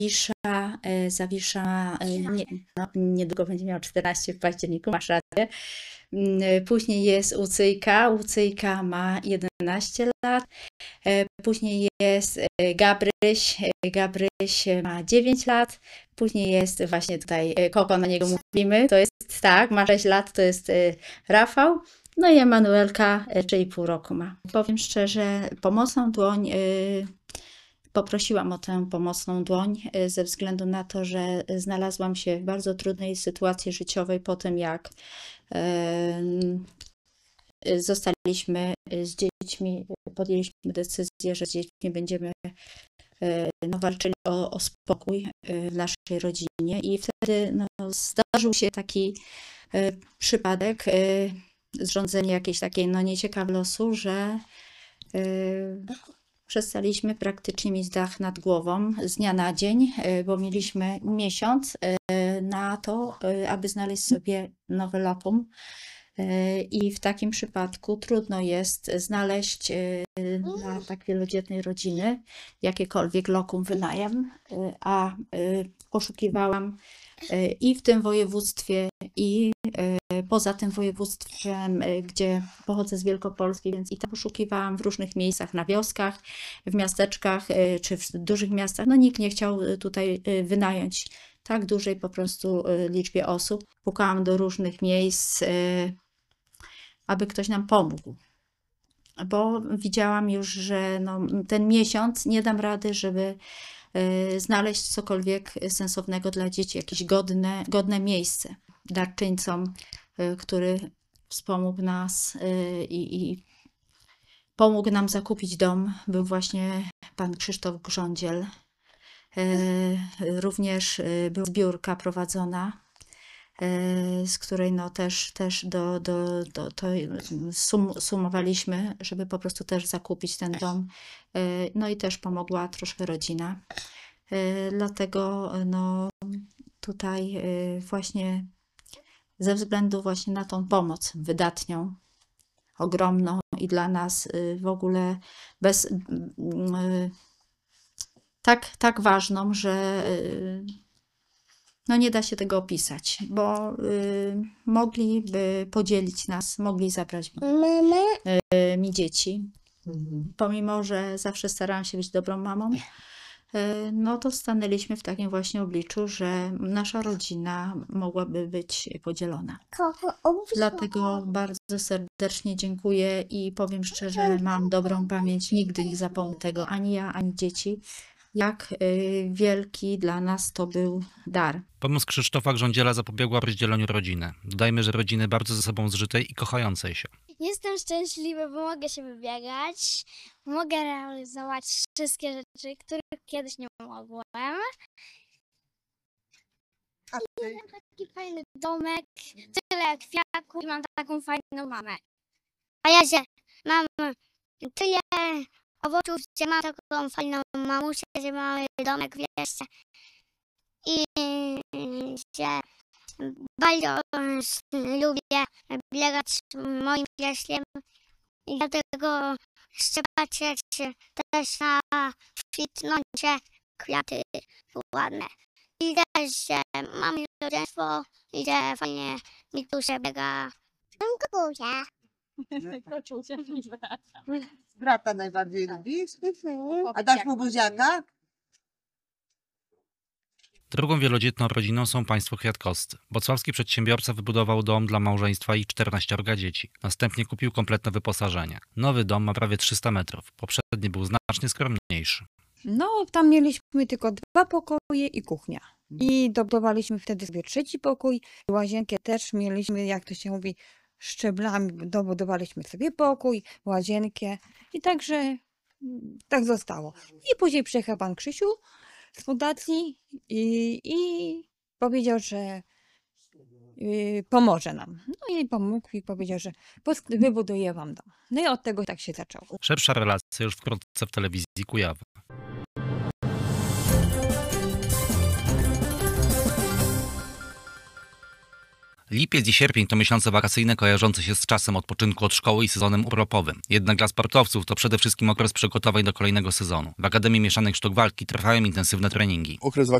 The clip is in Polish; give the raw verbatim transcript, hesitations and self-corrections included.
Zawisza, e, Zawisza e, nie, no, niedługo będzie miał czternaście w październiku, masz rację. Mm, Później jest Ucyjka, Ucyjka ma jedenaście lat. E, Później jest e, Gabryś, e, Gabryś ma dziewięć lat. Później jest właśnie tutaj e, Koko, na niego mówimy, to jest tak, ma sześć lat, to jest e, Rafał. No i Emanuelka e, trzy i pół roku ma. Powiem szczerze, pomocną dłoń, e, poprosiłam o tę pomocną dłoń e, ze względu na to, że znalazłam się w bardzo trudnej sytuacji życiowej po tym, jak e, zostaliśmy z dziećmi, podjęliśmy decyzję, że z dziećmi będziemy e, no, walczyli o, o spokój e, w naszej rodzinie i wtedy no, zdarzył się taki e, przypadek, e, zrządzenie jakiejś takiej no, nieciekawe losu, że e, przestaliśmy praktycznie mieć dach nad głową z dnia na dzień, e, bo mieliśmy miesiąc e, na to, e, aby znaleźć sobie nowe lokum. E, I w takim przypadku trudno jest znaleźć e, dla tak wielodzietnej rodziny jakiekolwiek lokum wynajem, e, a e, poszukiwałam e, i w tym województwie, i e, poza tym województwem, e, gdzie pochodzę z Wielkopolski, więc i tam poszukiwałam w różnych miejscach, na wioskach, w miasteczkach, e, czy w dużych miastach. No nikt nie chciał e, tutaj e, wynająć tak dużej po prostu e, liczbie osób. Pukałam do różnych miejsc, e, aby ktoś nam pomógł, bo widziałam już, że no, ten miesiąc nie dam rady, żeby e, znaleźć cokolwiek sensownego dla dzieci, jakieś godne, godne miejsce. Darczyńcom, e, który wspomógł nas e, i, i pomógł nam zakupić dom, był właśnie pan Krzysztof Grządziel. E, również e, była zbiórka prowadzona, e, z której no też, też do, do, do, to sum, sumowaliśmy, żeby po prostu też zakupić ten dom. E, no i też pomogła troszkę rodzina. E, dlatego no, tutaj e, właśnie ze względu właśnie na tą pomoc wydatnią, ogromną i dla nas e, w ogóle bez, e, tak, tak ważną, że e, no nie da się tego opisać, bo y, mogliby podzielić nas, mogli zabrać y, mi dzieci. Mhm. Pomimo, że zawsze starałam się być dobrą mamą, y, no to stanęliśmy w takim właśnie obliczu, że nasza rodzina mogłaby być podzielona. Dlatego bardzo serdecznie dziękuję i powiem szczerze, mam dobrą pamięć, nigdy nie zapomnę tego, ani ja, ani dzieci. Jak y, wielki dla nas to był dar. Pomoc Krzysztofa Grządziela zapobiegła rozdzieleniu rodziny. Dodajmy, że rodziny bardzo ze sobą zżytej i kochającej się. Jestem szczęśliwa, bo mogę się wybiegać, mogę realizować wszystkie rzeczy, których kiedyś nie mogłem. A ty? Mam taki fajny domek, tyle kwiatków i mam taką fajną mamę. A ja się mam tyle owoców, że mam taką fajną mamusię, że mamy domek w wieście. I się bardzo lubię biegać z moim pieśliem i dlatego chcę patrzeć też na kwitnące kwiaty ładne. I też, że mam rodzeństwo i że fajnie mi tu się biega. Brata najbardziej lubisz? A dasz mu buziaka? Drugą wielodzietną rodziną są państwo kwiatkowscy. Wrocławski przedsiębiorca wybudował dom dla małżeństwa i czternaściorga dzieci. Następnie kupił kompletne wyposażenie. Nowy dom ma prawie trzysta metrów. Poprzedni był znacznie skromniejszy. No, tam mieliśmy tylko dwa pokoje i kuchnia. I dobudowaliśmy wtedy sobie trzeci pokój. Łazienkę też mieliśmy, jak to się mówi, szczeblami. Dobudowaliśmy sobie pokój, łazienkę. I także mm, tak zostało. I później przyjechał pan Krzysiu z fundacji i, i powiedział, że y, pomoże nam. No i pomógł i powiedział, że pos- wybuduje wam dom. No i od tego tak się zaczęło. Szersza relacja już wkrótce w telewizji Kujawy. Lipiec i sierpień to miesiące wakacyjne kojarzące się z czasem odpoczynku od szkoły i sezonem urlopowym. Jednak dla sportowców to przede wszystkim okres przygotowań do kolejnego sezonu. W Akademii Mieszanych Sztuk Walki trwają intensywne treningi. Okres